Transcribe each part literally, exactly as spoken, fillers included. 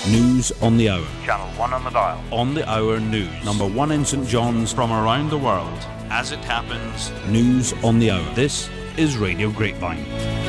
News on the hour. Channel one on the dial. On the hour news. Number one in St John's. From around the world. As it happens. News on the hour. This is Radio Grapevine.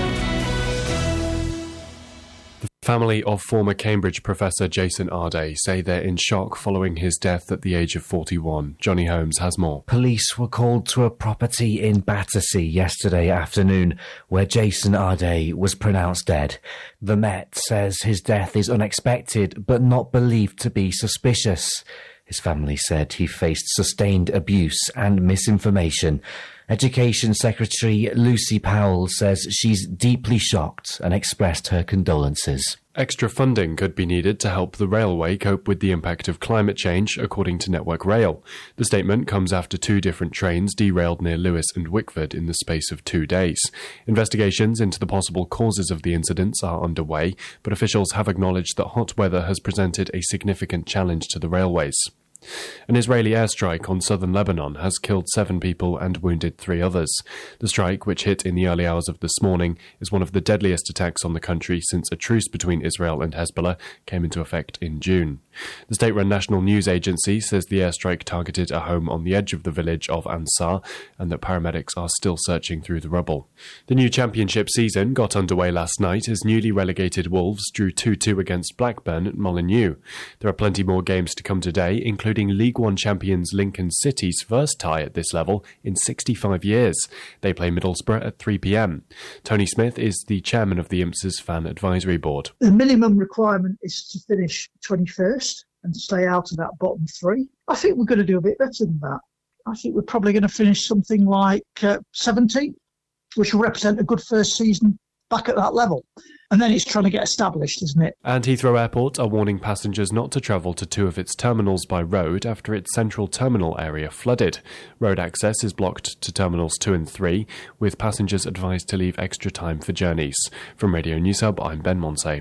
The family of former Cambridge professor Jason Arday say they're in shock following his death at the age of forty-one. Johnny Holmes has more. Police were called to a property in Battersea yesterday afternoon where Jason Arday was pronounced dead. The Met says his death is unexpected but not believed to be suspicious. His family said he faced sustained abuse and misinformation. Education Secretary Lucy Powell says she's deeply shocked and expressed her condolences. Extra funding could be needed to help the railway cope with the impact of climate change, according to Network Rail. The statement comes after two different trains derailed near Lewes and Wickford in the space of two days. Investigations into the possible causes of the incidents are underway, but officials have acknowledged that hot weather has presented a significant challenge to the railways. An Israeli airstrike on southern Lebanon has killed seven people and wounded three others. The strike, which hit in the early hours of this morning, is one of the deadliest attacks on the country since a truce between Israel and Hezbollah came into effect in June. The state-run national news agency says the airstrike targeted a home on the edge of the village of Ansar and that paramedics are still searching through the rubble. The new championship season got underway last night as newly relegated Wolves drew two two against Blackburn at Molineux. There are plenty more games to come today, including League One champions Lincoln City's first tie at this level in sixty-five years. They play Middlesbrough at three p.m. Tony Smith is the chairman of the I M S S Fan Advisory Board. The minimum requirement is to finish twenty-first and stay out of that bottom three. I think we're going to do a bit better than that. I think we're probably going to finish something like uh, seventeenth, which will represent a good first season back at that level. And then it's trying to get established, isn't it? And Heathrow Airport are warning passengers not to travel to two of its terminals by road after its central terminal area flooded. Road access is blocked to terminals two and three, with passengers advised to leave extra time for journeys. From Radio News Hub, I'm Ben Monsey.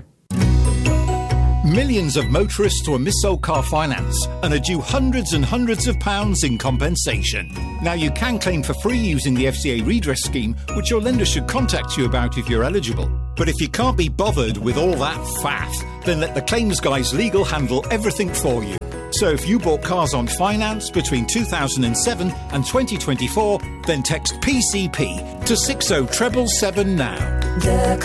Millions of motorists were mis-sold car finance and are due hundreds and hundreds of pounds in compensation. Now you can claim for free using the F C A redress scheme, which your lender should contact you about if you're eligible. But if you can't be bothered with all that faff, then let the claims guys legal handle everything for you. So if you bought cars on finance between two thousand seven and twenty twenty-four, then text P C P to six oh seven seven seven now. The